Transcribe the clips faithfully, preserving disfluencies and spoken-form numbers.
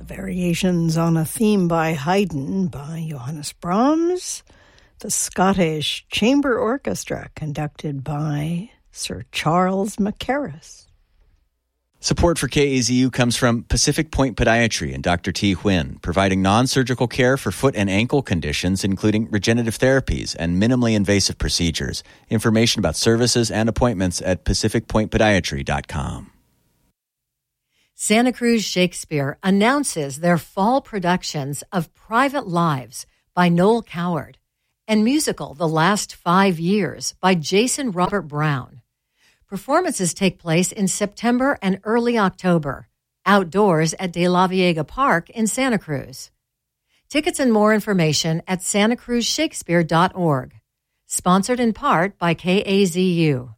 Variations on a Theme by Haydn by Johannes Brahms. The Scottish Chamber Orchestra, conducted by Sir Charles Mackerras. Support for K A Z U comes from Pacific Point Podiatry and Doctor T. Huynh, providing non-surgical care for foot and ankle conditions, including regenerative therapies and minimally invasive procedures. Information about services and appointments at pacific point podiatry dot com. Santa Cruz Shakespeare announces their fall productions of Private Lives by Noel Coward and musical The Last Five Years by Jason Robert Brown. Performances take place in September and early October, outdoors at De La Viega Park in Santa Cruz. Tickets and more information at santa cruz shakespeare dot org. Sponsored in part by K A Z U.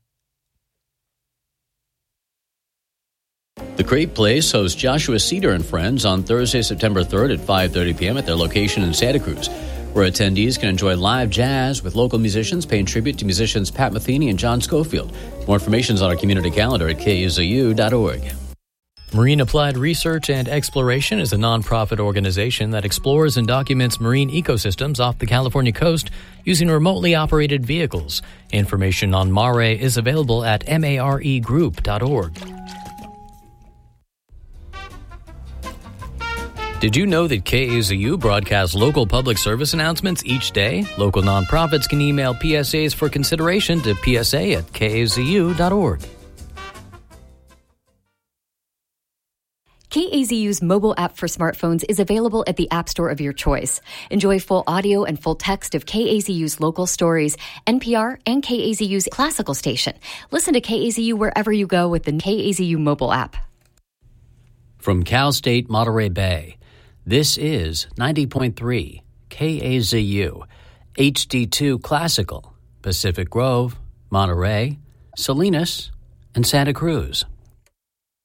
The Crate Place hosts Joshua Cedar and Friends on Thursday, September third at five thirty p.m. at their location in Santa Cruz, where attendees can enjoy live jazz with local musicians paying tribute to musicians Pat Metheny and John Schofield. More information is on our community calendar at k a z u dot org. Marine Applied Research and Exploration is a nonprofit organization that explores and documents marine ecosystems off the California coast using remotely operated vehicles. Information on MARE is available at mare group dot org. Did you know that K A Z U broadcasts local public service announcements each day? Local nonprofits can email P S As for consideration to p s a at k a z u dot org. K A Z U's mobile app for smartphones is available at the App Store of your choice. Enjoy full audio and full text of K A Z U's local stories, N P R, and K A Z U's classical station. Listen to K A Z U wherever you go with the K A Z U mobile app. From Cal State Monterey Bay, this is ninety point three K A Z U, H D two Classical, Pacific Grove, Monterey, Salinas, and Santa Cruz.